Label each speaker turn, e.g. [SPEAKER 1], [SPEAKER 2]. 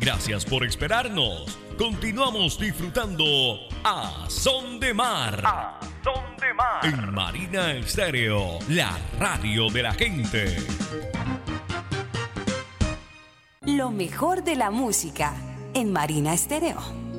[SPEAKER 1] Gracias por esperarnos. Continuamos disfrutando a Son de Mar. A Son de Mar. En Marina Estéreo, la radio de la gente.
[SPEAKER 2] Lo mejor de la música en Marina Estéreo.